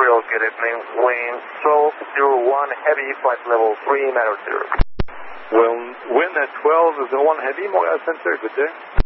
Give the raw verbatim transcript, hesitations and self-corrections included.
Real good evening, wind twelve zero one heavy, flight level three, matter zero. Well, wind at twelve zero one heavy, Montreal Center, good day.